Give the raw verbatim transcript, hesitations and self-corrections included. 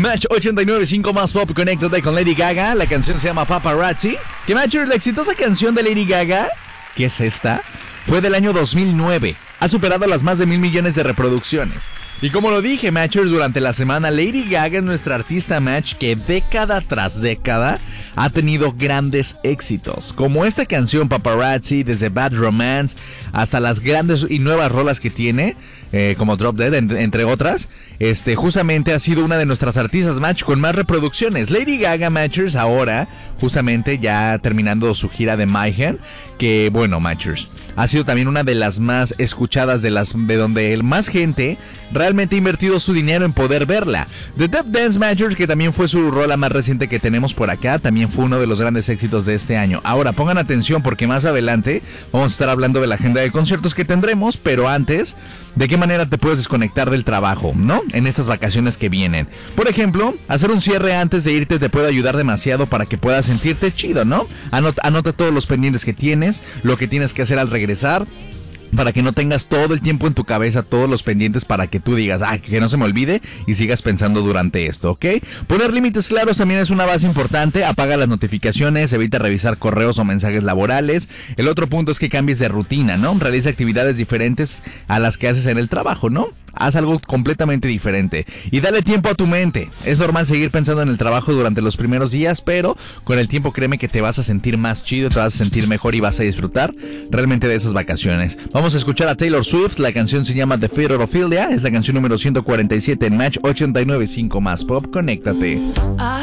Match ochenta y nueve punto cinco más pop, conéctate con Lady Gaga. La canción se llama Paparazzi. Que Matchers, la exitosa canción de Lady Gaga, ¿qué es esta? Fue del año dos mil nueve. Ha superado las más de mil millones de reproducciones. Y como lo dije, Matchers, durante la semana, Lady Gaga es nuestra artista Match que década tras década ha tenido grandes éxitos. Como esta canción Paparazzi, desde Bad Romance hasta las grandes y nuevas rolas que tiene, eh, como Drop Dead, en, entre otras. Este, justamente ha sido una de nuestras artistas Match con más reproducciones. Lady Gaga, Matchers, ahora, justamente ya terminando su gira de Mayhem, que bueno, Matchers, ha sido también una de las más escuchadas, de las de donde más gente realmente ha invertido su dinero en poder verla. The Death Dance Matchers, que también fue su rola más reciente que tenemos por acá, también fue uno de los grandes éxitos de este año. Ahora pongan atención porque más adelante vamos a estar hablando de la agenda de conciertos que tendremos, pero antes, ¿de qué manera te puedes desconectar del trabajo, no? En estas vacaciones que vienen. Por ejemplo, hacer un cierre antes de irte te puede ayudar demasiado para que puedas sentirte chido, ¿no? Anota, anota todos los pendientes que tienes, lo que tienes que hacer al regresar, para que no tengas todo el tiempo en tu cabeza todos los pendientes, para que tú digas, ah, que no se me olvide, y sigas pensando durante esto, ¿ok? Poner límites claros también es una base importante. Apaga las notificaciones, evita revisar correos o mensajes laborales. El otro punto es que cambies de rutina, ¿no? Realiza actividades diferentes a las que haces en el trabajo, ¿no? Haz algo completamente diferente y dale tiempo a tu mente. Es normal seguir pensando en el trabajo durante los primeros días, pero con el tiempo créeme que te vas a sentir más chido, te vas a sentir mejor y vas a disfrutar realmente de esas vacaciones. Vamos a escuchar a Taylor Swift. La canción se llama The Fear of Ophelia. Es la canción número ciento cuarenta y siete en Match ochenta y nueve punto cinco más pop. Conéctate.